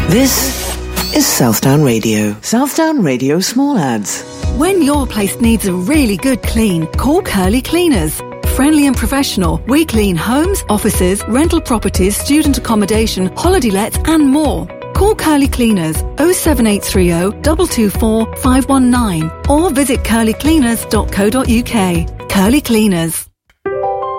This is Southdown Radio. Southdown Radio Small Ads. When your place needs a really good clean, call Curly Cleaners. Friendly and professional, we clean homes, offices, rental properties, student accommodation, holiday lets and more. Call Curly Cleaners 07830 224 519 or visit curlycleaners.co.uk. Curly Cleaners.